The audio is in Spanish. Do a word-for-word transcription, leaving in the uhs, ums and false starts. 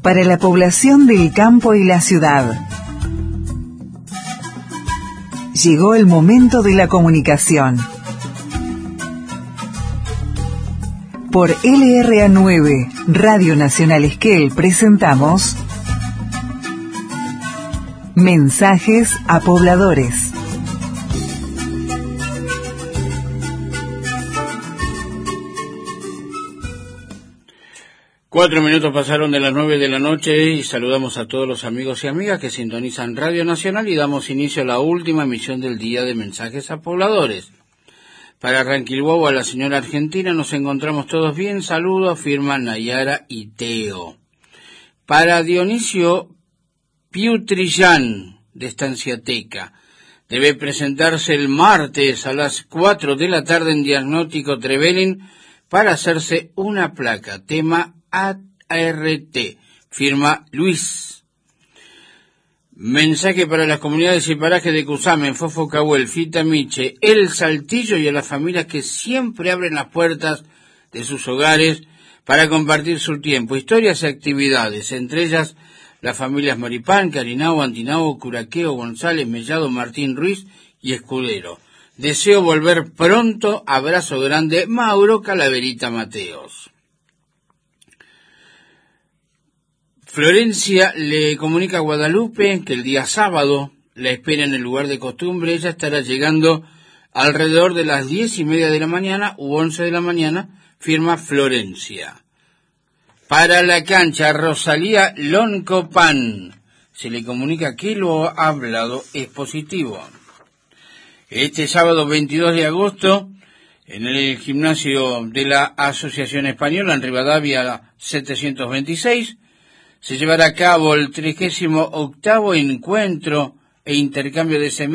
para la población del campo y la ciudad. Llegó el momento de la comunicación. Por L R A nueve, Radio Nacional Esquel, presentamos Mensajes a Pobladores. Cuatro minutos pasaron de las nueve de la noche y saludamos a todos los amigos y amigas que sintonizan Radio Nacional y damos inicio a la última emisión del día de Mensajes a Pobladores. Para Ranquilhuahua, la señora Argentina, nos encontramos todos bien. Saludos, firman Nayara y Teo. Para Dionisio Piutrillán, de Estanciateca, debe presentarse el martes a las cuatro de la tarde en Diagnóstico Trevelin para hacerse una placa, tema A R T, firma Luis. Mensaje para las comunidades y parajes de Cusamen, Fofo Cahuel, Fita Miche, El Saltillo y a las familias que siempre abren las puertas de sus hogares para compartir su tiempo, historias y actividades, entre ellas las familias Maripán, Carinao, Antinao, Curaqueo, González, Mellado, Martín Ruiz y Escudero. Deseo volver pronto, abrazo grande, Mauro Calaverita Mateos. Florencia le comunica a Guadalupe que el día sábado la espera en el lugar de costumbre. Ella estará llegando alrededor de las diez y media de la mañana u once de la mañana, firma Florencia. Para la cancha, Rosalía Loncopan se le comunica que lo hablado es positivo. Este sábado veintidós de agosto, en el gimnasio de la Asociación Española, en Rivadavia setecientos veintiséis, se llevará a cabo el trigésimo octavo encuentro e intercambio de semillas